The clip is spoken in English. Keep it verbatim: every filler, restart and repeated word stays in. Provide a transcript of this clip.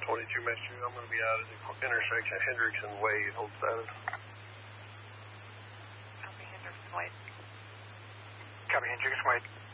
twenty-two Metro. I'm going to be out at the intersection Hendricks and Wade. Hold status. Copy Hendricks and Wade. Copy Hendricks and Wade.